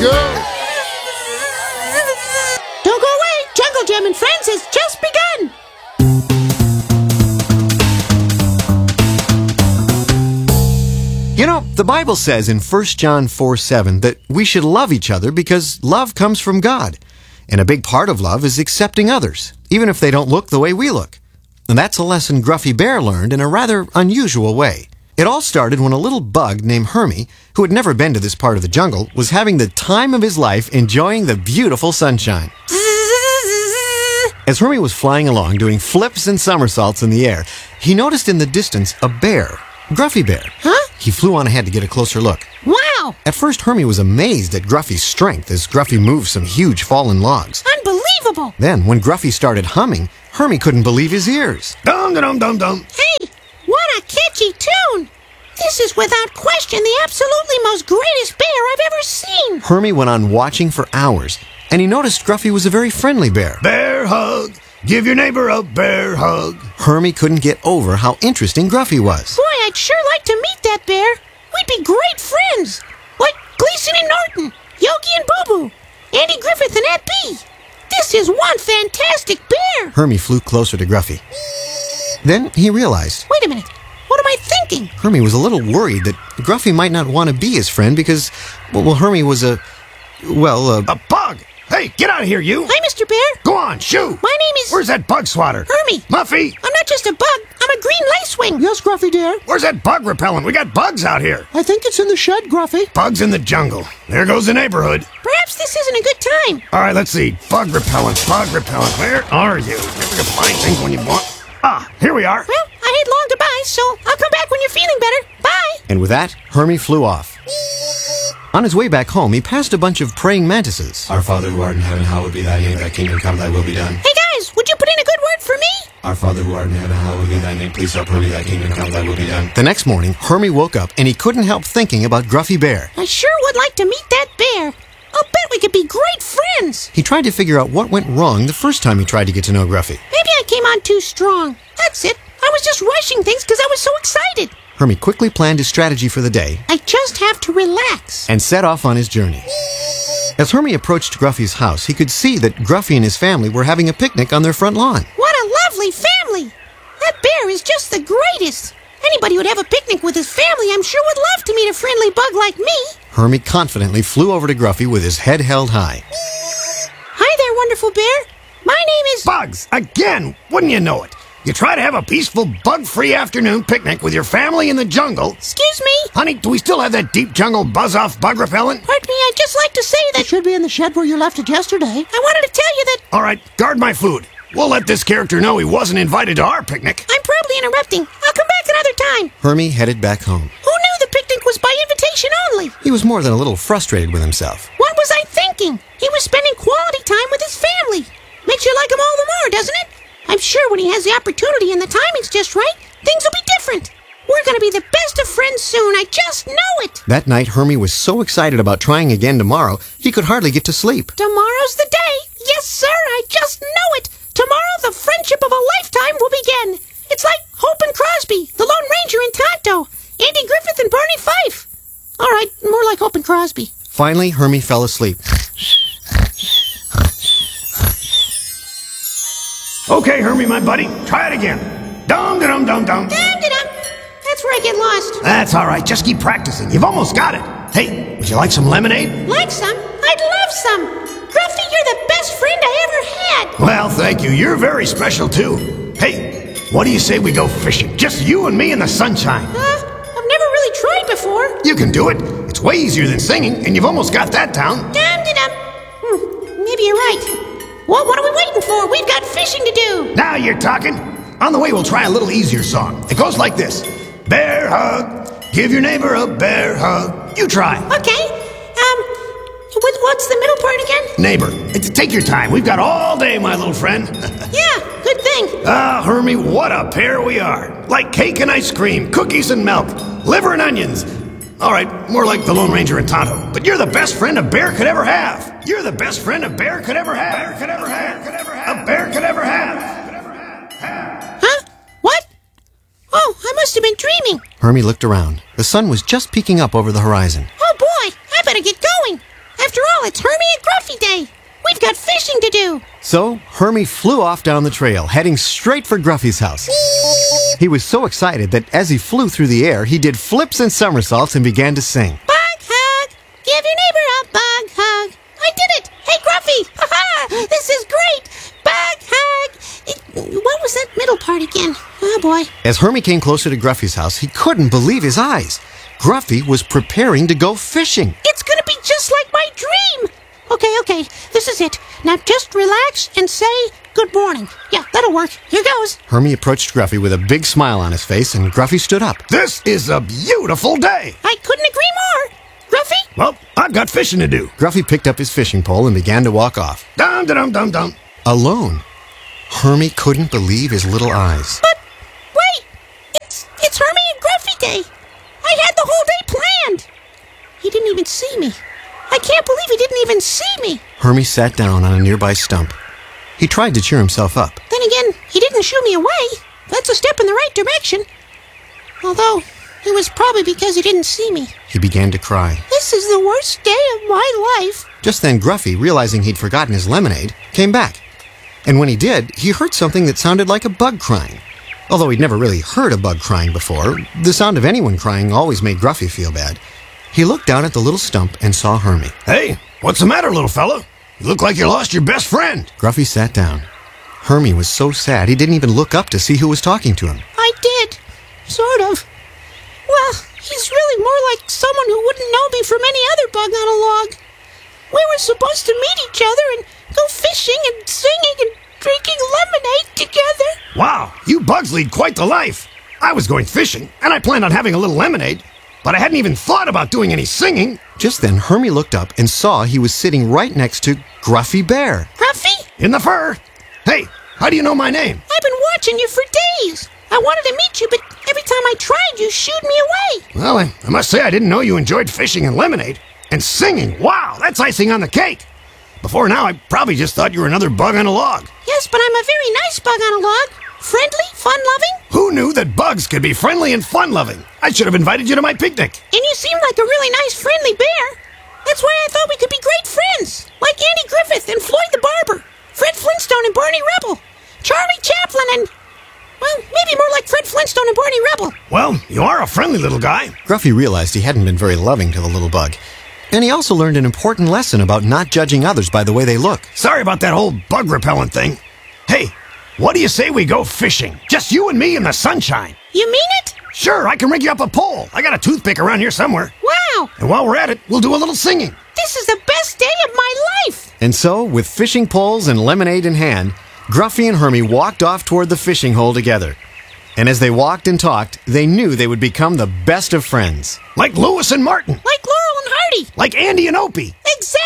go! Don't go away! Jungle Gym and Friends has just begun! You know, the Bible says in 1 John 4:7 that we should love each other because love comes from God. And a big part of love is accepting others, even if they don't look the way we look. And that's a lesson Gruffy Bear learned in a rather unusual way. It all started when a little bug named Hermie, who had never been to this part of the jungle, was having the time of his life enjoying the beautiful sunshine. As Hermie was flying along doing flips and somersaults in the air, he noticed in the distance a bear. Gruffy Bear. Huh? He flew on ahead to get a closer look. Wow! At first, Hermie was amazed at Gruffy's strength as Gruffy moved some huge fallen logs. Unbelievable! Then, when Gruffy started humming, Hermie couldn't believe his ears. Dum-dum-dum-dum. Hey, what a catchy tune! This is without question the absolutely most greatest bear I've ever seen! Hermie went on watching for hours, and he noticed Gruffy was a very friendly bear. Bear hug. Give your neighbor a bear hug. Hermie couldn't get over how interesting Gruffy was. Boy, I'd sure like to meet that bear. We'd be great friends. Like Gleason and Norton, Yogi and Boo Boo, Andy Griffith and Aunt Bee. This is one fantastic bear. Hermie flew closer to Gruffy. Then he realized. Wait a minute. What am I thinking? Hermie was a little worried that Gruffy might not want to be his friend because, well, Hermie was a bug. Hey, get out of here, you. Hi, Mr. Bear. Go on, shoo. My name is... Where's that bug swatter? Hermie. Muffy. I'm not just a bug. I'm a green lacewing. Yes, Gruffy dear. Where's that bug repellent? We got bugs out here. I think it's in the shed, Gruffy. Bugs in the jungle. There goes the neighborhood. Perhaps this isn't a good time. All right, let's see. Bug repellent, bug repellent. Where are you? Never can find things when you want. Ah, here we are. Well, I had long goodbye, so I'll come back when you're feeling better. Bye. And with that, Hermie flew off. On his way back home, he passed a bunch of praying mantises. Our Father who art in heaven, hallowed be thy name. Thy kingdom come, thy will be done. Hey guys, would you put in a good word for me? Our Father who art in heaven, hallowed be thy name. Please help Hermie, thy kingdom come, thy will be done. The next morning, Hermie woke up and he couldn't help thinking about Gruffy Bear. I sure would like to meet that bear. I'll bet we could be great friends. He tried to figure out what went wrong the first time he tried to get to know Gruffy. Maybe I came on too strong. That's it. I was just rushing things because I was so excited. Hermie quickly planned his strategy for the day. I just have to relax. And set off on his journey. As Hermie approached Gruffy's house, he could see that Gruffy and his family were having a picnic on their front lawn. What a lovely family! That bear is just the greatest. Anybody who'd have a picnic with his family, I'm sure would love to meet a friendly bug like me. Hermie confidently flew over to Gruffy with his head held high. Hi there, wonderful bear. My name is... Bugs, again! Wouldn't you know it? You try to have a peaceful, bug-free afternoon picnic with your family in the jungle. Excuse me? Honey, do we still have that deep jungle buzz-off bug repellent? Pardon me, I'd just like to say that... It should be in the shed where you left it yesterday. I wanted to tell you that... All right, guard my food. We'll let this character know he wasn't invited to our picnic. I'm probably interrupting. I'll come back another time. Hermie headed back home. Who knew the picnic was by invitation only? He was more than a little frustrated with himself. What was I thinking? He was spending quality time with his family. Makes you like him all the more, doesn't it? I'm sure when he has the opportunity and the timing's just right, things will be different. We're going to be the best of friends soon. I just know it. That night, Hermie was so excited about trying again tomorrow, he could hardly get to sleep. Tomorrow's the day. Yes, sir, I just know it. Tomorrow, the friendship of a lifetime will begin. It's like Hope and Crosby, the Lone Ranger and Tonto, Andy Griffith and Barney Fife. All right, more like Hope and Crosby. Finally, Hermie fell asleep. Okay, Hermie, my buddy, try it again. Dum-da-dum-dum-dum. Dum-da-dum. That's where I get lost. That's all right. Just keep practicing. You've almost got it. Hey, would you like some lemonade? Like some? I'd love some. Gruffy, you're the best friend I ever had. Well, thank you. You're very special, too. Hey, what do you say we go fishing? Just you and me in the sunshine. I've never really tried before. You can do it. It's way easier than singing, and you've almost got that down. Dum-da-dum. Maybe you're right. Well, what are we waiting for? We've got fishing to do. Now you're talking. On the way, we'll try a little easier song. It goes like this. Bear hug. Give your neighbor a bear hug. You try. Okay. What's the middle part again? Neighbor. Take your time. We've got all day, my little friend. Yeah, good thing. Ah, Hermie, what a pair we are. Like cake and ice cream, cookies and milk, liver and onions. All right, more like the Lone Ranger and Tonto. But you're the best friend a bear could ever have. You're the best friend a bear could ever have. A bear could ever have. A bear could ever have. Huh? What? Oh, I must have been dreaming. Hermie looked around. The sun was just peeking up over the horizon. Oh boy, I better get going. After all, it's Hermie and Gruffy Day. We've got fishing to do. So Hermie flew off down the trail, heading straight for Gruffy's house. He was so excited that as he flew through the air, he did flips and somersaults and began to sing. Bug hug. Give your neighbor a bug hug. I did it. Hey, Gruffy. Ha-ha. This is great. Bug hug. What was that middle part again? Oh, boy. As Hermie came closer to Gruffy's house, he couldn't believe his eyes. Gruffy was preparing to go fishing. It's going to be just like my dream. Okay. This is it. Now just relax and say good morning. Yeah, that'll work. Here goes. Hermie approached Gruffy with a big smile on his face, and Gruffy stood up. This is a beautiful day. I couldn't agree more. Gruffy? Well, I've got fishing to do. Gruffy picked up his fishing pole and began to walk off. Dum-da-dum-dum-dum. Alone. Hermie couldn't believe his little eyes. But wait, it's Hermie and Gruffy Day. I had the whole day planned. He didn't even see me. I can't believe he didn't even see me. Hermie sat down on a nearby stump. He tried to cheer himself up. Then again, he didn't shoo me away. That's a step in the right direction. Although, it was probably because he didn't see me. He began to cry. This is the worst day of my life. Just then, Gruffy, realizing he'd forgotten his lemonade, came back. And when he did, he heard something that sounded like a bug crying. Although he'd never really heard a bug crying before, the sound of anyone crying always made Gruffy feel bad. He looked down at the little stump and saw Hermie. Hey, what's the matter, little fella? You look like you lost your best friend. Gruffy sat down. Hermie was so sad he didn't even look up to see who was talking to him. I did. Sort of. Well, he's really more like someone who wouldn't know me from any other bug on a log. We were supposed to meet each other and go fishing and singing and drinking lemonade together. Wow, you bugs lead quite the life. I was going fishing, and I planned on having a little lemonade, but I hadn't even thought about doing any singing. Just then, Hermie looked up and saw he was sitting right next to Gruffy Bear. Gruffy? In the fur. Hey, how do you know my name? I've been watching you for days. I wanted to meet you, but every time I tried, you shooed me away. Well, I must say I didn't know you enjoyed fishing and lemonade. And singing, wow, that's icing on the cake. Before now, I probably just thought you were another bug on a log. Yes, but I'm a very nice bug on a log. Friendly, fun-loving. Who knew that bugs could be friendly and fun-loving? I should have invited you to my picnic. And you seem like a really nice, friendly bear. That's why I thought we could be great friends. Like Andy Griffith and Floyd the Barber, Fred Flintstone and Barney Rubble, Charlie Chaplin and... well, maybe more like Fred Flintstone and Barney Rubble. Well, you are a friendly little guy. Gruffy realized he hadn't been very loving to the little bug. And he also learned an important lesson about not judging others by the way they look. Sorry about that whole bug repellent thing. Hey, what do you say we go fishing? Just you and me in the sunshine. You mean it? Sure, I can rig you up a pole. I got a toothpick around here somewhere. Wow. And while we're at it, we'll do a little singing. This is the best day of my life. And so, with fishing poles and lemonade in hand, Gruffy and Hermie walked off toward the fishing hole together. And as they walked and talked, they knew they would become the best of friends. Like Lewis and Martin. Like Laurel and Hardy. Like Andy and Opie. Exactly.